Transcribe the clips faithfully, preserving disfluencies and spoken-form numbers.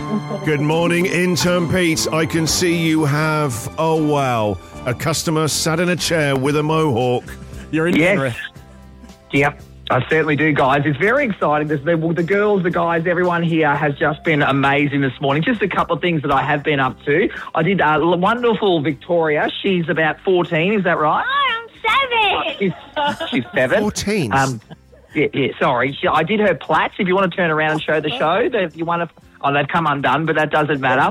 Good morning, intern Pete. I can see you have, oh wow, a customer sat in a chair with a mohawk. You're in Yes. Penrith. Yep, I certainly do, guys. It's very exciting. This, the, the girls, the guys, everyone here has just been amazing this morning. Just a couple of things that I have been up to. I did uh, wonderful Victoria. She's about fourteen, is that right? I'm seven. She's, she's seven. fourteen. Um, yeah, yeah, sorry. She, I did her plaits. If you want to turn around and show the show, if you want to... Oh, they've come undone, but that doesn't matter.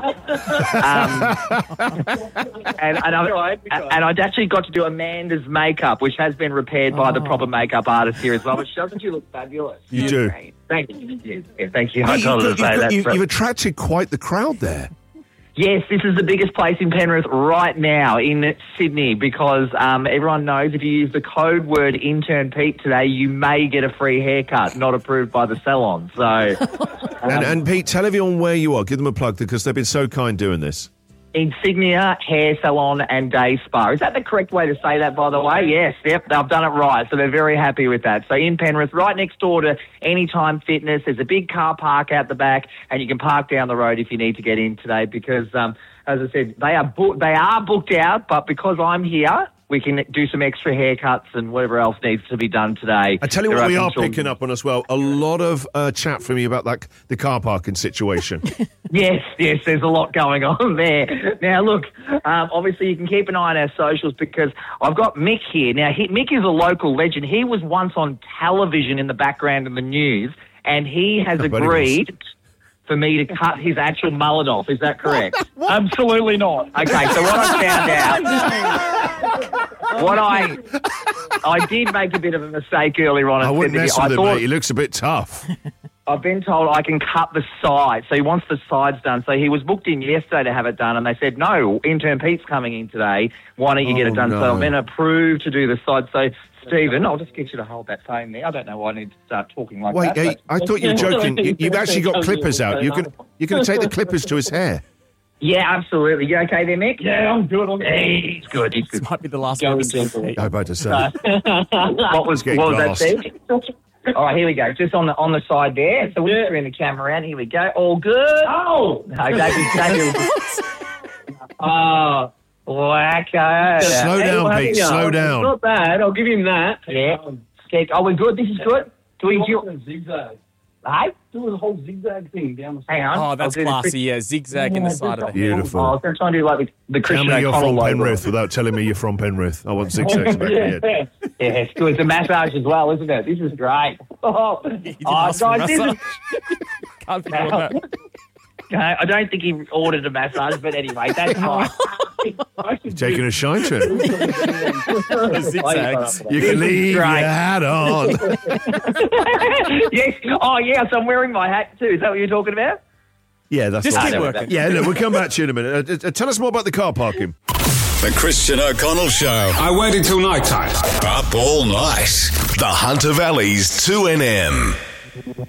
Um, and, and, I, and I'd actually got to do Amanda's makeup, which has been repaired by the proper makeup artist here as well. But doesn't she look fabulous? You She's do. Great. Thank you. Yes, yes, thank you. Hey, I you've, told her got- to you've say got- that. you've- but- you've attracted quite the crowd there. Yes, this is the biggest place in Penrith right now in Sydney because um, everyone knows if you use the code word intern Pete today, you may get a free haircut, not approved by the salon. So, um, And, and Pete, tell everyone where you are. Give them a plug because they've been so kind doing this. Insignia Hair Salon and Day Spa. Is that the correct way to say that, by the way? Yes, yep, they've done it right. So they're very happy with that. So in Penrith, right next door to Anytime Fitness, there's a big car park out the back, and you can park down the road if you need to get in today because, um, as I said, they are book- they are booked out, but because I'm here, we can do some extra haircuts and whatever else needs to be done today. I tell you They're what we open are till- picking up on as well. A lot of uh, chat from you about that the car parking situation. Yes, yes, there's a lot going on there. Now, look, um, obviously you can keep an eye on our socials because I've got Mick here. Now, he, Mick is a local legend. He was once on television in the background in the news, and he has I bet he was. agreed for me to cut his actual mullet off. Is that correct? Absolutely not. Okay, so what I found out, what I I did make a bit of a mistake earlier on. I and wouldn't said to mess you- with I him, thought- mate. He looks a bit tough. I've been told I can cut the sides. So he wants the sides done. So he was booked in yesterday to have it done, and they said, no, intern Pete's coming in today. Why don't you get Oh, it done? no. So I'm then approved to do the sides. So, Stephen, I'll just get you to hold that phone there. I don't know why I need to start talking like Wait, that. hey, but- I thought you were joking. You, you've actually got clippers out. You can you can take the clippers to his hair. Yeah, absolutely. You okay there, Mick? Yeah, I'm good. I'm Hey, he's good. He's good. This might be the last Go one. and gentle. I was about to say. What was, Getting what was that, glassed. Steve? All right, here we go. Just on the on the side there. So we'll just turn the camera around. Here we go. All good. Oh, no, don't be, don't be. Oh, wacko. Slow down, Hey, Pete. well, Slow down. Not bad. I'll give him that. Yeah. Okay. Oh, we're good. This is good. Do we do? a zigzag. Hey, Do a whole zigzag thing down the hang on. Oh, that's I'll do the classy. quick- Yeah, zigzag in the side of the head. Oh, I Beautiful. was going to try and do like the, the Tell Christian me you're O'Connell from logo. Penrith without telling me you're from Penrith. I want zigzags back in the head. Yeah, it's good. It's a massage as well, isn't it? This is great. Oh, He didn't oh ask for guys, this massage. is... Can't think of that. Okay, I don't think he ordered a massage, but anyway, that's fine. You're taking a shine to him. Zigzags. You can leave your Great. hat on. Yes. Oh, yes, I'm wearing my hat too. Is that what you're talking about? Yeah, that's Just what keep I'm saying. working. Yeah, look, we'll come back to you in a minute. Uh, uh, tell us more about the car parking. The Christian O'Connell Show. I waited till night time. Up all night. The Hunter Valley's two N M.